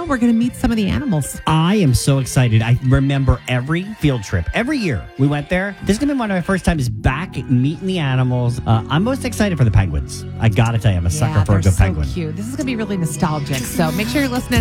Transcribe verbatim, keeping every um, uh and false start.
we're going to meet some of the animals. I am so excited. I remember every field trip. Every year we went there. This is going to be one of my first times back meeting the animals. Uh, I'm most excited for the penguins. I got to tell you, I'm a sucker Yeah, for a they're good so penguin. cute. This is going to be really nostalgic. So make sure you're listening.